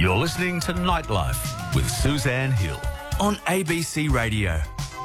You're listening to Nightlife with Suzanne Hill on ABC Radio.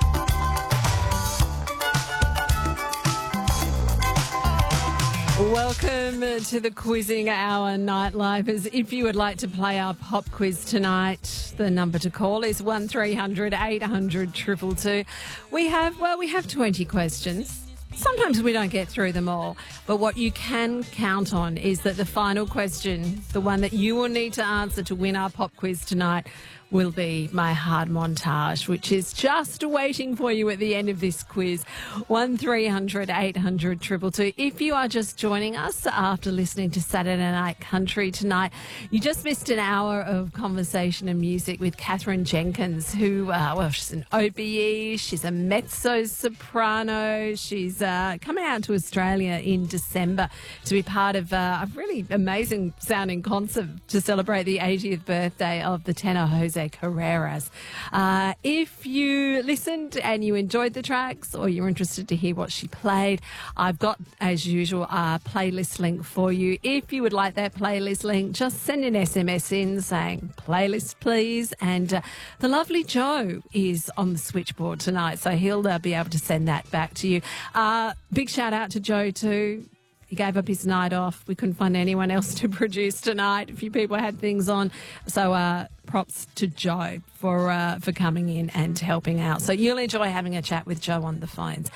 Welcome to the quizzing hour, Nightlifers. If you would like to play our pop quiz tonight, the number to call is 1300 800 222. We have 20 questions. Sometimes we don't get through them all, but what you can count on is that the final question, the one that you will need to answer to win our pop quiz tonight, will be my hard montage, which is just waiting for you at the end of this quiz. 1300 800 222. If you are just joining us after listening to Saturday Night Country tonight, you just missed an hour of conversation and music with Catherine Jenkins, who, she's an OBE, she's a mezzo-soprano. She's coming out to Australia in December to be part of a really amazing sounding concert to celebrate the 80th birthday of the tenor Jose Carreras. If you listened and you enjoyed the tracks, or you're interested to hear what she played, I've got, as usual, a playlist link for you. If you would like that playlist link, just send an SMS in saying playlist please, and the lovely Joe is on the switchboard tonight, so he'll be able to send that back to you. Big shout out to Joe too. He gave up his night off. We couldn't find anyone else to produce tonight. A few people had things on. So props to Joe for coming in and helping out. So you'll enjoy having a chat with Joe on the phones.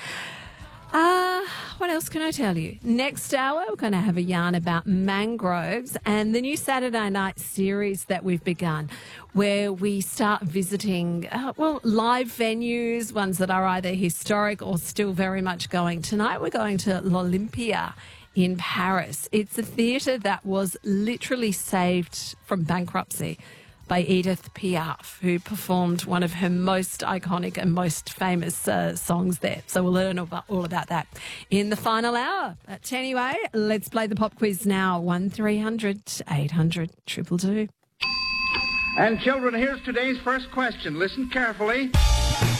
What else can I tell you? Next hour, we're going to have a yarn about mangroves and the new Saturday night series that we've begun, where we start visiting, live venues, ones that are either historic or still very much going. Tonight, we're going to L'Olympia in Paris. It's a theatre that was literally saved from bankruptcy by Edith Piaf, who performed one of her most iconic and most famous songs there. So we'll learn all about that in the final hour. But anyway, let's play the pop quiz now. 1300 800 222. And children, here's today's first question. Listen carefully.